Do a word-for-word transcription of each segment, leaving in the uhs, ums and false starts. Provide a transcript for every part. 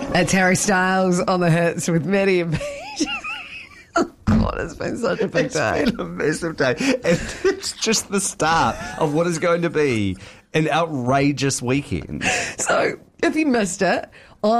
It's Harry Styles on the hits with Maddie and Pete. Oh God, it's been such a big It's day. been a massive day. And it's just the start of what is going to be an outrageous weekend. So, if you missed it,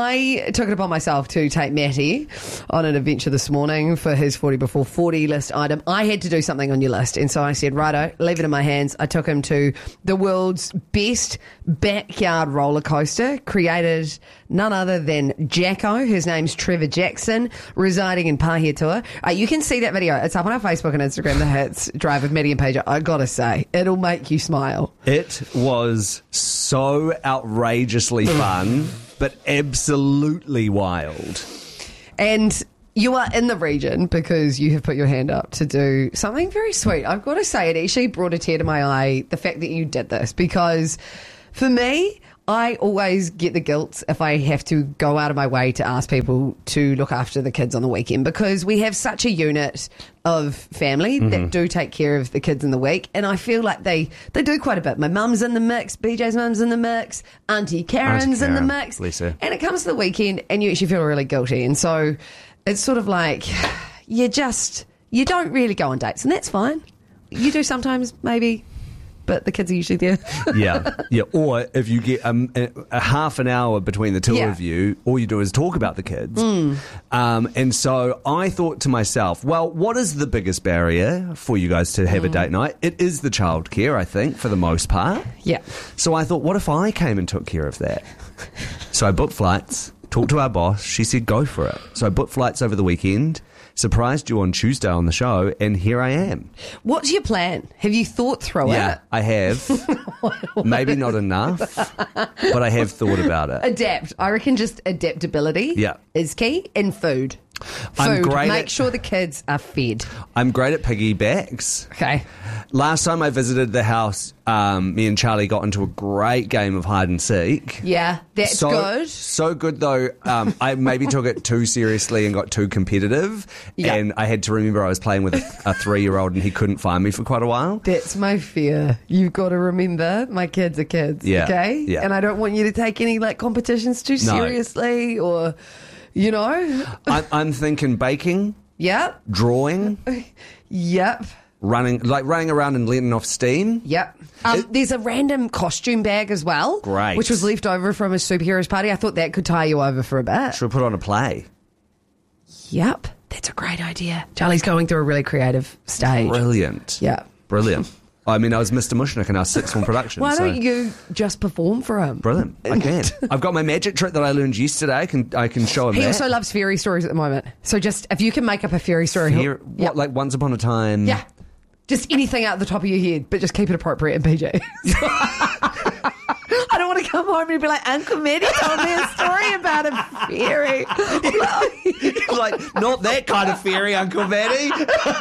I took it upon myself to take Matty on an adventure this morning for his forty before forty list item. I had to do something on your list, and so I said, righto, leave it in my hands. I took him to the world's best backyard roller coaster, created none other than Jacko. His name's Trevor Jackson, residing in Pahiatua. Uh, you can see that video. It's up on our Facebook and Instagram, The Hits Drive with Maddie and Paige. I gotta say, it'll make you smile. It was so outrageously fun, but absolutely wild. And you are in the region because you have put your hand up to do something very sweet. I've got to say, it actually brought a tear to my eye, the fact that you did this, because for me, I always get the guilt if I have to go out of my way to ask people to look after the kids on the weekend, because we have such a unit of family mm-hmm. that do take care of the kids in the week, and I feel like they, they do quite a bit. My mum's in the mix, B J's mum's in the mix, Auntie Karen's Auntie Karen, in the mix, Lisa. And it comes to the weekend and you actually feel really guilty, and so it's sort of like you just, you don't really go on dates, and that's fine. You do sometimes, maybe, but the kids are usually there. yeah, yeah. Or if you get um, a, a half an hour between the two yeah. of you, all you do is talk about the kids. Mm. Um, and so I thought to myself, well, what is the biggest barrier for you guys to have mm. a date night? It is the childcare, I think, for the most part. Yeah. So I thought, what if I came and took care of that? So I booked flights, talked to our boss. She said, go for it. So I booked flights over the weekend. Surprised you on Tuesday on the show, and here I am. What's your plan? Have you thought through yeah, it? Yeah, I have. Maybe not enough, but I have thought about it. Adapt. I reckon just adaptability yeah. is key. And food. Food. I'm great Make at, sure the kids are fed. I'm great at piggybacks. Okay. Last time I visited the house, um, me and Charlie got into a great game of hide and seek. Yeah, that's so, good. So good, though. Um, I maybe took it too seriously and got too competitive. Yeah. And I had to remember I was playing with a, a three-year-old and he couldn't find me for quite a while. That's my fear. You've got to remember, my kids are kids, yeah. okay? Yeah. And I don't want you to take any like competitions too seriously no. or, you know. I'm, I'm thinking baking. Yep. Drawing. Yep. Running, like running around and letting off steam. Yep. Um, it, there's a random costume bag as well. Great. Which was left over from a superheroes party. I thought that could tie you over for a bit. Should we put on a play? Yep. That's a great idea. Charlie's going through a really creative stage. Brilliant. Yeah. Brilliant. I mean, I was Mister Mushnick in our sixth form production. Why so. don't you just perform for him? Brilliant. I can. I've got my magic trick that I learned yesterday. I can I can show him He that. also loves fairy stories at the moment. So just, if you can make up a fairy story. Fair, what, yep. like Once Upon a Time? Yeah. Just anything out the top of your head, but just keep it appropriate in P J. I don't want to come home and be like, Uncle Maddie told me a story about a fairy. Like, not that kind of fairy, Uncle Maddie.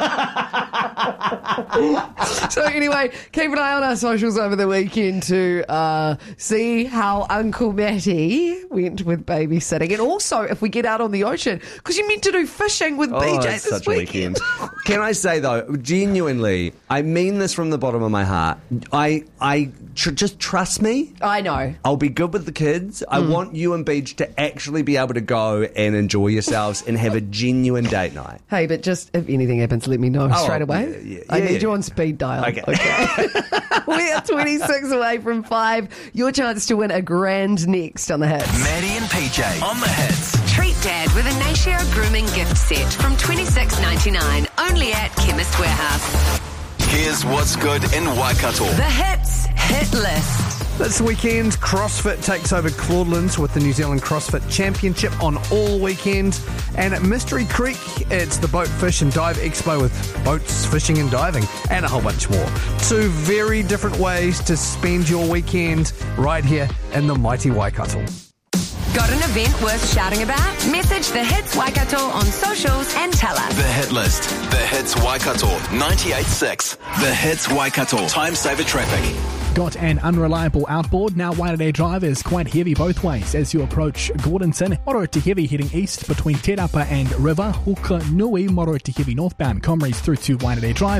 So anyway, keep an eye on our socials over the weekend to uh, see how Uncle Matty went with babysitting. And also, if we get out on the ocean, because you meant to do fishing with oh, B J it's this such weekend. A weekend. Can I say, though, genuinely, I mean this from the bottom of my heart. I, I tr- just trust me. I know. I'll be good with the kids. I Mm. want you and Beach to actually be able to go and enjoy yourselves and have a genuine date night. Hey, but just if anything happens, let me know Oh, straight away. yeah, yeah, I yeah, need yeah. you on speed dial. Okay. okay? We are twenty-six away from five. Your chance to win a grand next on the Hits. Maddie and P J on the Hits. Treat Dad with a Natio grooming gift set from twenty-six ninety-nine, only at Chemist Warehouse. Here's what's good in Waikato. The Hits Hit List. This weekend, CrossFit takes over Claudelands with the New Zealand CrossFit Championship on all weekend. And at Mystery Creek, it's the Boat Fish and Dive Expo with boats, fishing and diving, and a whole bunch more. Two very different ways to spend your weekend right here in the mighty Waikato. Got an event worth shouting about? Message the Hits Waikato on socials and tell us. The Hit List. The Hits Waikato ninety-eight point six. The Hits Waikato. Time saver traffic. Got an unreliable outboard. Now Waitangi Drive is quite heavy both ways as you approach Gordonson. Moderate to heavy heading east between Te Rapa and River. Huka Nui, moderate to heavy northbound. Comries through to Waitangi Drive.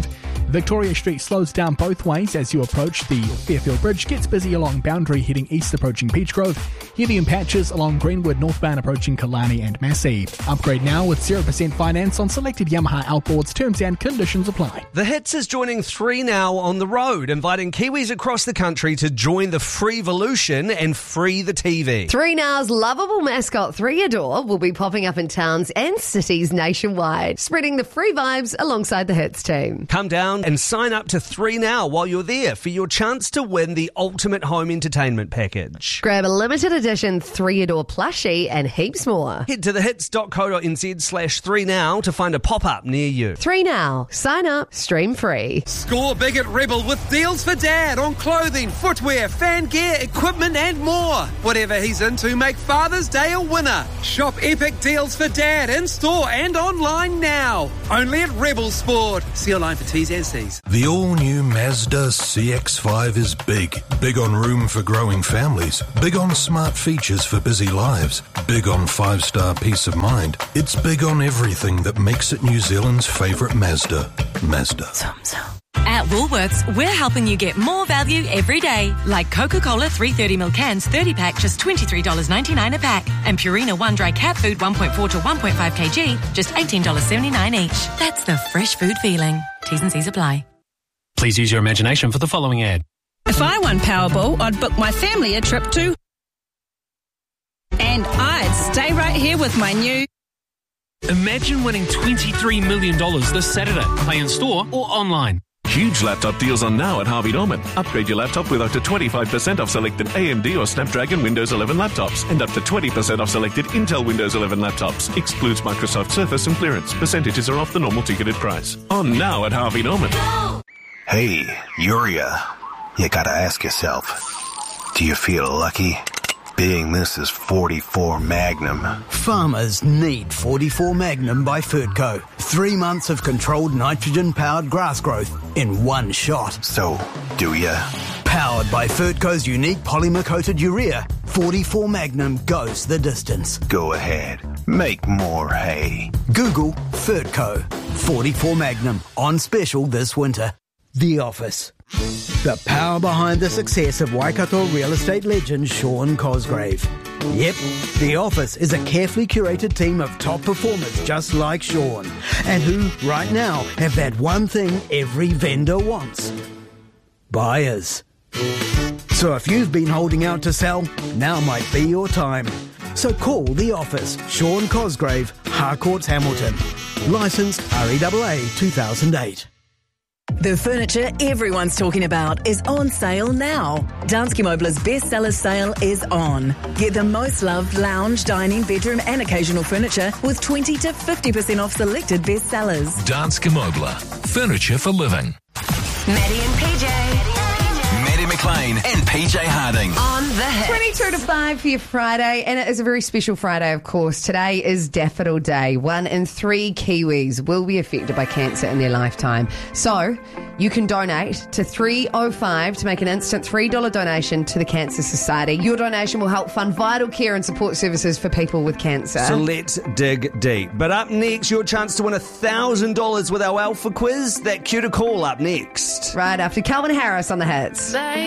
Victoria Street slows down both ways as you approach the Fairfield Bridge, gets busy along Boundary heading east approaching Peach Grove, heavy in patches along Greenwood northbound approaching Killarney and Massey. Upgrade now with zero percent finance on selected Yamaha outboards. Terms and conditions apply. The Hits is joining Three Now on the road, inviting Kiwis across the country to join the Freevolution and free the T V. Three Now's lovable mascot Three Adore will be popping up in towns and cities nationwide, spreading the free vibes alongside the Hits team. Come down and sign up to Three Now while you're there for your chance to win the ultimate home entertainment package. Grab a limited edition Three Adore plushie and heaps more. Head to thehits.co.nz slash three now to find a pop-up near you. Three Now. Sign up, stream free. Score big at Rebel with deals for Dad on clothing, footwear, fan gear, equipment and more. Whatever he's into, make Father's Day a winner. Shop epic deals for Dad in store and online now. Only at Rebel Sport. See online for T's and C's. The all-new Mazda C X five is big. Big on room for growing families. Big on smart features for busy lives. Big on five-star peace of mind. It's big on everything that makes it New Zealand's favourite Mazda. Mazda. At Woolworths, we're helping you get more value every day. Like Coca-Cola three hundred thirty milliliter cans, thirty pack, just twenty-three dollars ninety-nine a pack. And Purina One Dry Cat Food one point four to one point five kilograms, just eighteen dollars seventy-nine each. That's the fresh food feeling. T's and C's apply. Please use your imagination for the following ad. If I won Powerball, I'd book my family a trip to... And I'd stay right here with my new... Imagine winning twenty-three million dollars this Saturday. Play in store or online. Huge laptop deals on now at Harvey Norman. Upgrade your laptop with up to twenty-five percent off selected A M D or Snapdragon Windows eleven laptops and up to twenty percent off selected Intel Windows eleven laptops. Excludes Microsoft Surface and clearance. Percentages are off the normal ticketed price. On now at Harvey Norman. Hey, Uria, you gotta ask yourself, do you feel lucky? Being this is forty-four Magnum. Farmers need forty-four Magnum by Fertco. Three months of controlled nitrogen-powered grass growth in one shot. So, do ya? Powered by Fertco's unique polymer-coated urea, forty-four Magnum goes the distance. Go ahead. Make more hay. Google Fertco. forty-four Magnum. On special this winter. The Office. The power behind the success of Waikato real estate legend Sean Cosgrave. Yep, The Office is a carefully curated team of top performers just like Sean, and who, right now, have that one thing every vendor wants. Buyers. So if you've been holding out to sell, now might be your time. So call The Office, Sean Cosgrave, Harcourts Hamilton. Licensed R E A A two thousand eight. The furniture everyone's talking about is on sale now. Danske Møbler's bestsellers sale is on. Get the most loved lounge, dining, bedroom and occasional furniture with twenty to fifty percent off selected bestsellers. Danske Møbler. Furniture for living. Maddie and P J. Maddie McLean and P J Harding. On the Hits. twenty-two to five for your Friday, and it is a very special Friday, of course. Today is Daffodil Day. One in three Kiwis will be affected by cancer in their lifetime. So, you can donate to three oh five to make an instant three dollars donation to the Cancer Society. Your donation will help fund vital care and support services for people with cancer. So let's dig deep. But up next, your chance to win one thousand dollars with our Alpha Quiz. That cue to call up next. Right after Calvin Harris on the Hits.